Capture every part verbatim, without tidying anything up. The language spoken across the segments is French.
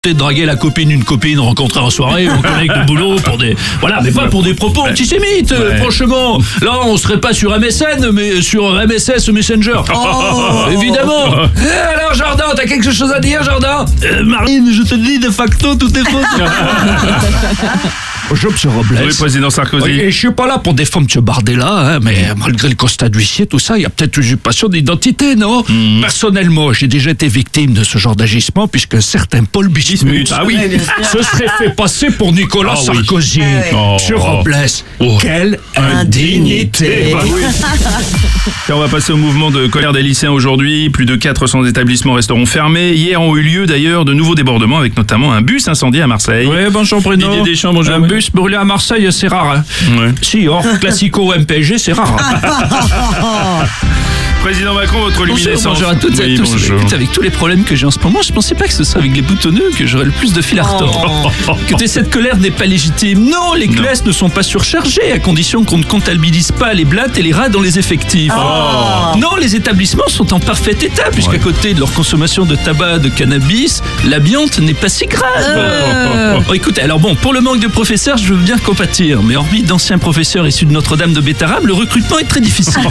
Peut-être draguer la copine d'une copine rencontrée en soirée ou un collègue de boulot pour des... Voilà, mais pas pour des propos antisémites, ouais. Franchement. Là, on serait pas sur M S N, mais sur M S S Messenger. Oh, évidemment. Eh, alors, Jordan, t'as quelque chose à dire, Jordan? euh, Marine, je te dis, de facto, tout est faux. Bonjour, M. Robles. Oui, président Sarkozy. Oui, et je suis pas là pour défendre M. Bardella, hein, mais malgré le constat d'huissier, tout ça, il y a peut-être une usurpation d'identité, non? mmh. Personnellement, j'ai déjà été victime de ce genre d'agissement, puisque un certain Paul Bismuth ah oui, se serait fait passer pour Nicolas oh, Sarkozy. Oui. Oh. M. Robles, oh. Quelle indignité. Bah, oui. On va passer au mouvement de colère des lycéens aujourd'hui. Plus de quatre cents établissements resteront fermés. Hier ont eu lieu d'ailleurs de nouveaux débordements, avec notamment un bus incendié à Marseille. Oui, bonjour Bruno. Didier Deschamps, bonjour. Un bus brûlé à Marseille, c'est rare. Hein. Ouais. Si, hors Classico M P S G, c'est rare. Hein. Président Macron, votre luminescence. Bonjour à toutes et oui, à tous. Écoute, avec tous les problèmes que j'ai en ce moment, je pensais pas que ce serait avec les boutonneux que j'aurais le plus de fil à retordre. Oh. Que cette colère n'est pas légitime. Non, les classes ne sont pas surchargées, à condition qu'on ne comptabilise pas les blattes et les rats dans les effectifs. Oh. Non, les établissements sont en parfait état, puisqu'à ouais. côté de leur consommation de tabac, de cannabis, l'amiante n'est pas si grave. Euh. Oh, écoutez, alors bon, pour le manque de professeurs, je veux bien compatir, mais hormis d'anciens professeurs issus de Notre-Dame de Bétarab, le recrutement est très difficile.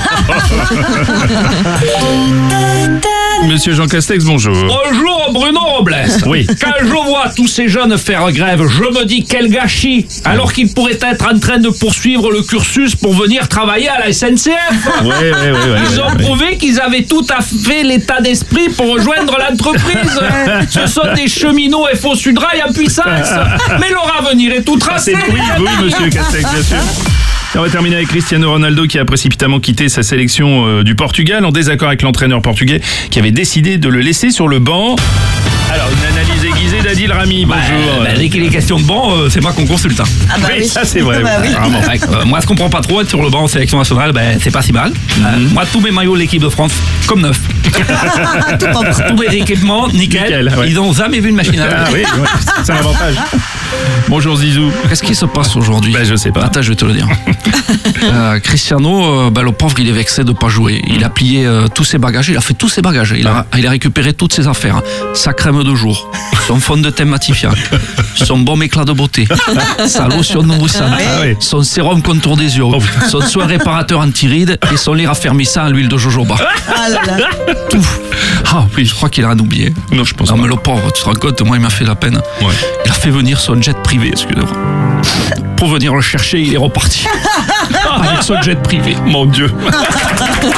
Monsieur Jean Castex, bonjour. Bonjour Bruno Robles. Oui. Quand je vois tous ces jeunes faire grève, je me dis quel gâchis, alors qu'ils pourraient être en train de poursuivre le cursus pour venir travailler à la S N C F. Oui, oui, oui. Ils ouais, ont ouais, prouvé ouais. qu'ils avaient tout à fait l'état d'esprit pour rejoindre l'entreprise. Ce sont des cheminots F O Sudrail en puissance. Mais leur avenir est tout tracé. Ah, oui, oui, monsieur Castex, bien sûr. Et on va terminer avec Cristiano Ronaldo qui a précipitamment quitté sa sélection euh, du Portugal en désaccord avec l'entraîneur portugais qui avait décidé de le laisser sur le banc. Alors, une analyse aiguisée d'Adil Rami, bonjour. Bah, bah, dès qu'il est question de banc, euh, c'est moi qu'on consulte. Hein. Ah bah oui, oui, ça c'est vrai. Bah oui. Vraiment. Euh, moi, je comprends pas trop être sur le banc en sélection nationale, bah, c'est pas si mal. Mm-hmm. Euh, moi, tous mes maillots de l'équipe de France, comme neuf. Tous mes équipements, nickel. nickel ouais. Ils n'ont jamais vu une machine à laver. Ah oui, ouais, c'est un avantage. Bonjour Zizou. Qu'est-ce qui se passe aujourd'hui? Bah, je sais pas. Attends, je vais te le dire. euh, Cristiano, euh, bah, le pauvre, il est vexé de pas jouer. Il a plié euh, tous ses bagages, il a fait tous ses bagages. Il a, il a récupéré toutes ses affaires. Sa crème de jour, son fond de teint matifiant, son baume éclat de beauté, sa lotion nourrissante, ah oui. son sérum contour des yeux, oh. son soin réparateur anti-rides et son lit raffermissant à l'huile de jojoba. Ah là là. Tout. Ah oui, je crois qu'il a rien oublié. Non, je pense non, pas. mais le pauvre, tu te rends compte, moi il m'a fait la peine. Ouais. Il a fait venir son jet privé, excusez-moi. Pour venir le chercher, il est reparti. Avec son jet privé. Mon Dieu.